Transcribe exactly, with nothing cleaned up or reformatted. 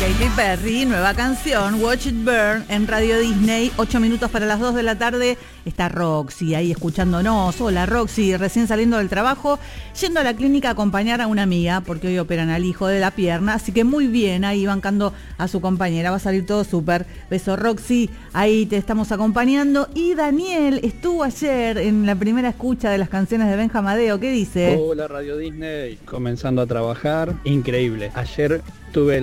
Katy Perry, nueva canción, Watch It Burn, en Radio Disney, ocho minutos para las dos de la tarde. Está Roxy ahí escuchándonos. Hola Roxy, recién saliendo del trabajo, yendo a la clínica a acompañar a una amiga, porque hoy operan al hijo de la pierna, así que muy bien, ahí bancando a su compañera, va a salir todo súper. Beso Roxy, ahí te estamos acompañando. Y Daniel estuvo ayer en la primera escucha de las canciones de Benja Amadeo, ¿qué dice? Hola Radio Disney, comenzando a trabajar, increíble. Ayer tuve